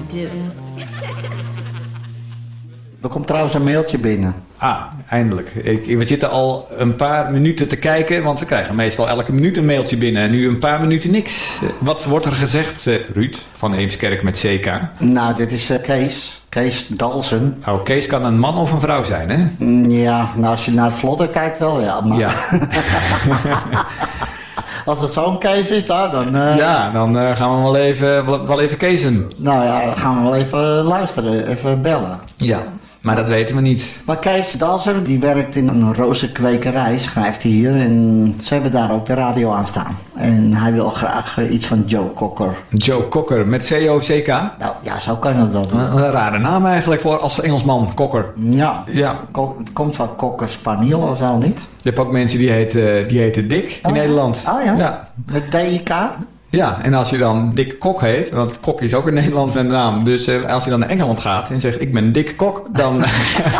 do. Er komt trouwens een mailtje binnen. Ah, eindelijk. We zitten al een paar minuten te kijken, want we krijgen meestal elke minuut een mailtje binnen. En nu een paar minuten niks. Wat wordt er gezegd, Ruud, van Heemskerk met CK? Nou, dit is Kees. Kees Dalsen. Oh, Kees kan een man of een vrouw zijn, hè? Ja, nou als je naar het vlodder kijkt wel, ja. Maar Ja. als het zo'n Kees is, nou, dan... Ja, dan gaan we wel even Keesen. Nou ja, dan gaan we wel even luisteren, even bellen. Ja, maar dat weten we niet. Maar Kees Dalsen, die werkt in een rozenkwekerij, schrijft hij hier. En ze hebben daar ook de radio aan staan. En hij wil graag iets van Joe Cocker. Joe Cocker met C-O-C-K. Nou ja, zo kan het wel doen. Een rare naam eigenlijk voor als Engelsman, Cocker. Ja, Ja. Het komt van Cocker Spaniel of zo niet? Je hebt ook mensen die heten Dick in Nederland. Oh ja? Ja. Met D-I-K? Ja, en als je dan Dick Kok heet, want Kok is ook een Nederlandse naam. Dus als je dan naar Engeland gaat en zegt ik ben Dick Kok, dan